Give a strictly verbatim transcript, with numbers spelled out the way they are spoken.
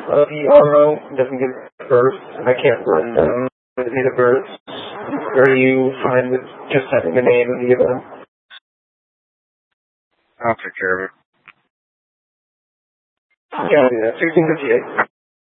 Uh, the ammo doesn't give bursts, and I can't run down any of the bursts. Or are you fine with just having the name of the event? I'll take care of it. Yeah, I'll do that. sixteen fifty-eight.